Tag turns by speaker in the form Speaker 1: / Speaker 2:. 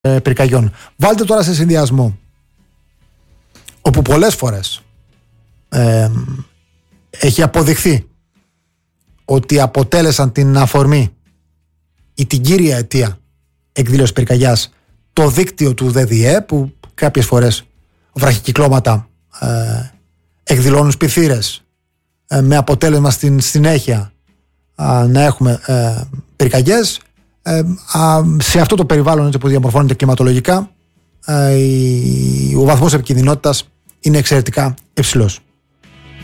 Speaker 1: πυρκαγιών. Βάλτε τώρα σε συνδυασμό, όπου πολλές φορές έχει αποδειχθεί ότι αποτέλεσαν την αφορμή ή την κύρια αιτία εκδήλωσης πυρκαγιάς το δίκτυο του ΔΔΕ, που κάποιες φορές βραχικυκλώματα εκδηλώνουν σπιθύρες, με αποτέλεσμα στην συνέχεια να έχουμε πυρκαγιές. Σε αυτό το περιβάλλον, έτσι που διαμορφώνεται κλιματολογικά, ο βαθμός επικινδυνότητας είναι εξαιρετικά υψηλός.